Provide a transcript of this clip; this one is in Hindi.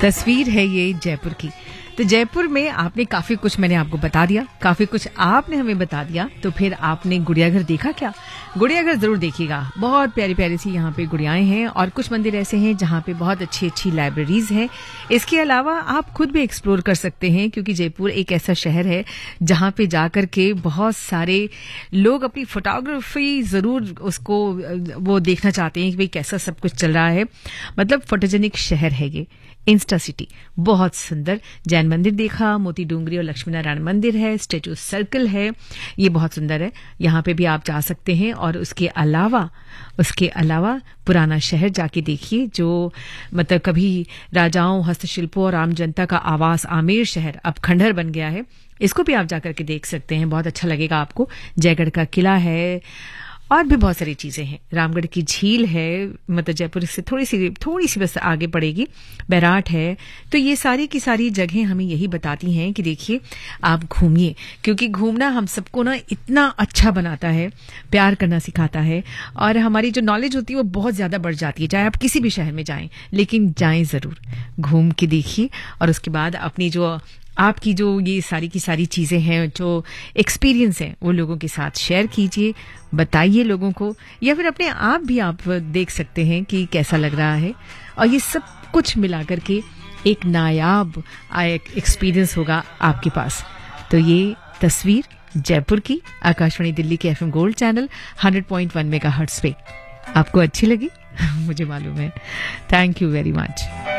तस्वीर है ये जयपुर की। तो जयपुर में आपने काफी कुछ, मैंने आपको बता दिया, काफी कुछ आपने हमें बता दिया। तो फिर आपने गुड़ियाघर देखा क्या? गुड़ियाघर जरूर देखिएगा। बहुत प्यारी प्यारी सी यहाँ पे गुड़ियाएं हैं और कुछ मंदिर ऐसे हैं जहाँ पे बहुत अच्छी अच्छी लाइब्रेरीज हैं। इसके अलावा आप खुद भी एक्सप्लोर कर सकते हैं, क्योंकि जयपुर एक ऐसा शहर है जहाँ पे जाकर के बहुत सारे लोग अपनी फोटोग्राफी जरूर उसको वो देखना चाहते हैं कि भाई कैसा सब कुछ चल रहा है। मतलब फोटोजेनिक शहर है ये, इंस्टा सिटी। बहुत सुंदर जैन मंदिर देखा, मोती डूंगरी और लक्ष्मी नारायण मंदिर है, स्टेचू सर्कल है, ये बहुत सुंदर है, यहाँ पे भी आप जा सकते हैं। और उसके अलावा पुराना शहर जाके देखिए, जो मतलब कभी राजाओं, हस्तशिल्पों और आम जनता का आवास आमेर शहर अब खंडहर बन गया है। इसको भी आप जाकर के देख सकते हैं, बहुत अच्छा लगेगा आपको। जयगढ़ का किला है और भी बहुत सारी चीजें हैं। रामगढ़ की झील है, मतलब जयपुर से थोड़ी सी बस आगे पड़ेगी, बैराट है। तो ये सारी की सारी जगहें हमें यही बताती हैं कि देखिए आप घूमिए, क्योंकि घूमना हम सबको ना इतना अच्छा बनाता है, प्यार करना सिखाता है और हमारी जो नॉलेज होती है वो बहुत ज्यादा बढ़ जाती है। चाहे आप किसी भी शहर में जाएं, लेकिन जाएं जरूर, घूम के देखिए। और उसके बाद अपनी जो आपकी जो ये सारी की सारी चीजें हैं, जो एक्सपीरियंस है, वो लोगों के साथ शेयर कीजिए, बताइए लोगों को, या फिर अपने आप भी आप देख सकते हैं कि कैसा लग रहा है। और ये सब कुछ मिलाकर के एक नायाब एक्सपीरियंस होगा आपके पास। तो ये तस्वीर जयपुर की आकाशवाणी दिल्ली के FM गोल्ड चैनल 100.1 मेगाहर्ट्ज पे आपको अच्छी लगी मुझे मालूम है। Thank you very much.